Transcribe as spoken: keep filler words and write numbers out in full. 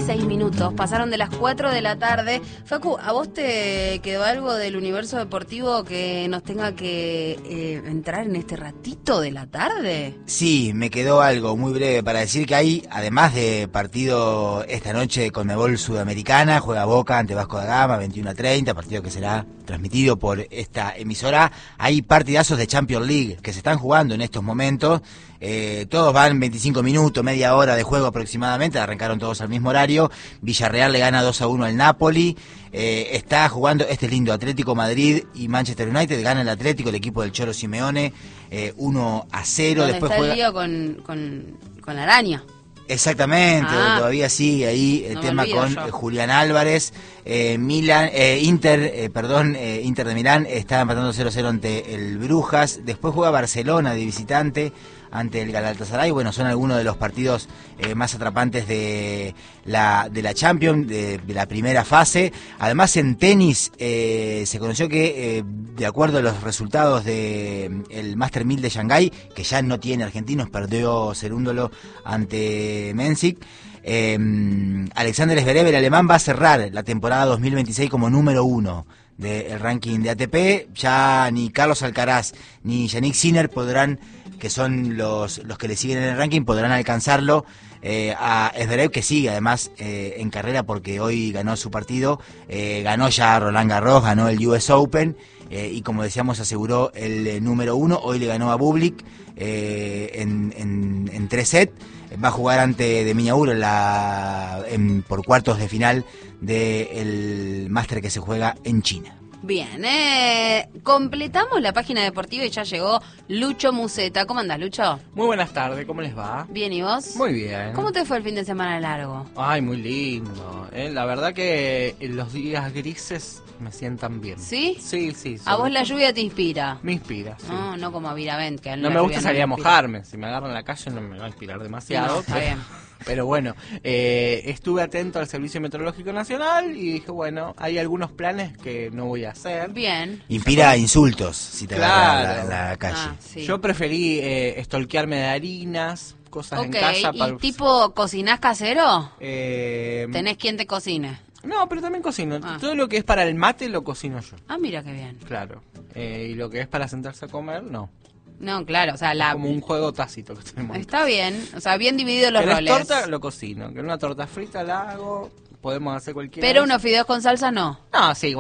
seis minutos. Pasaron de las cuatro de la tarde. Facu, ¿a vos te quedó algo del universo deportivo que nos tenga que eh, entrar en este ratito de la tarde? Sí, me quedó algo muy breve para decir que hay, además de partido esta noche de Conmebol Sudamericana, juega Boca ante Vasco da Gama, veintiuno a treinta, partido que será transmitido por esta emisora. Hay partidazos de Champions League que se están jugando en estos momentos. Eh, todos van veinticinco minutos, media hora de juego aproximadamente, arrancaron todos al mismo horario. Villarreal le gana dos a uno al Napoli. Eh, está jugando este lindo Atlético Madrid y Manchester United, gana el Atlético, el equipo del Cholo Simeone, eh, uno a cero. ¿Dónde Después está juega... el lío con, con, con la araña? Exactamente, ah, todavía sigue ahí el no tema con yo. Julián Álvarez. eh, Milan, eh, Inter, eh, perdón, eh, Inter de Milán está empatando cero a cero ante el Brujas. Después juega Barcelona de visitante ante el Galatasaray. Bueno, son algunos de los partidos eh, más atrapantes de la de la Champions, de, de la primera fase. Además, en tenis eh, se conoció que, eh, de acuerdo a los resultados del de Master mil de Shanghái, que ya no tiene argentinos, perdió Cerúndolo ante Mensik, eh, Alexander Zverev, el alemán, va a cerrar la temporada dos mil veintiséis como número uno del ranking de A T P. Ya ni Carlos Alcaraz ni Yannick Sinner podrán, que son los, los que le siguen en el ranking, podrán alcanzarlo. Eh, a Zverev, que sigue además eh, en carrera porque hoy ganó su partido, eh, ganó ya Roland Garros, ganó el U S Open, eh, y como decíamos aseguró el eh, número uno. Hoy le ganó a Bublik eh, en, en, en tres sets. Va a jugar ante de Miñauro en la, en, por cuartos de final del Máster que se juega en China. Bien, eh, completamos la página deportiva y ya llegó Lucho Museta. ¿Cómo andás, Lucho? Muy buenas tardes, ¿cómo les va? Bien, ¿y vos? Muy bien. ¿Cómo te fue el fin de semana largo? Ay, muy lindo. ¿eh? La verdad que los días grises me sientan bien. ¿Sí? Sí, sí. ¿A vos la todo. lluvia te inspira? Me inspira, sí. No, no como a Viravent, que a él No la me lluvia gusta salir no a le inspira. mojarme. Si me agarro en la calle no me va a inspirar demasiado. No, está pero, bien. pero bueno, eh, estuve atento al Servicio Meteorológico Nacional y dije, bueno, hay algunos planes que no voy a hacer. Bien. Inspira insultos si te Claro. agarra en la, la calle. Ah, sí. Yo preferí eh, estolquearme de harinas, cosas Ok, en casa. ¿y para... tipo cocinás casero? Eh, ¿Tenés quien te cocine? No, pero también cocino. Ah. Todo lo que es para el mate lo cocino yo. Ah, mira qué bien. Claro. Eh, y lo que es para sentarse a comer, no. No, claro, o sea, la... Como un juego tácito que tenemos. Está bien, o sea, bien divididos los ¿Querés roles. torta? Lo cocino. Que una torta frita la hago. Podemos hacer cualquiera. Pero unos fideos con salsa no. No, sí,